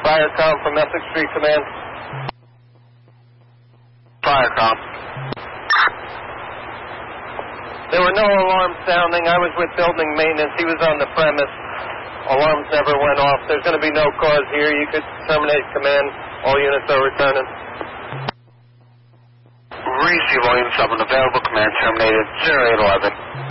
Firecom from Essex Street Command. Firecom. There were no alarms sounding. I was with building maintenance. He was on the premise. Alarms never went off. There's going to be no cause here. You could terminate command. All units are returning. Receive all units up and available. Command terminated. 0811.